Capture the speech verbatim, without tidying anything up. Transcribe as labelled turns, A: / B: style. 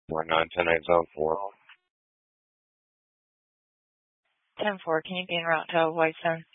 A: One nine ten eight zone four.
B: ten four, can you be en route to Whitestone?